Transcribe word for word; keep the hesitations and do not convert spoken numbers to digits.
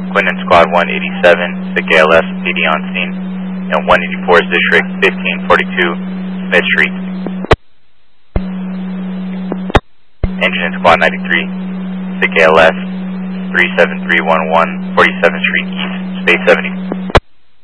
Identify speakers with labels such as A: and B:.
A: Quinton Squad one eighty-seven, sick A L S, P D on scene, and one eighty-four is District fifteen forty-two, Smith Street. Engine in Squad ninety-three, sick A L S, three seven three one one, forty-seventh Street East, Space seventy.